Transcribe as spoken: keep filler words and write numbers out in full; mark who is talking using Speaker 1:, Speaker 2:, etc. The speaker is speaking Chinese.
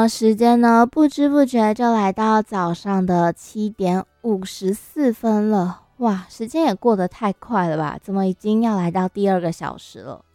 Speaker 1: 时间呢，不知不觉就来到早上的七点五十四分了。哇，时间也过得太快了吧？怎么已经要来到第二个小时了？